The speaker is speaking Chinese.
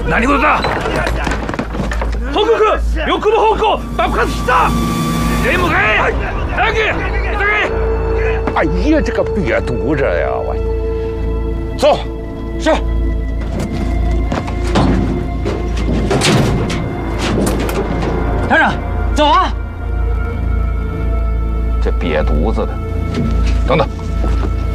何事だ？報告！翼部方向爆発した！全部开！早く！急げ！ 哎呀，这个瘪犊子呀！我走，是。 团长，走啊！ 这瘪犊子的，等等。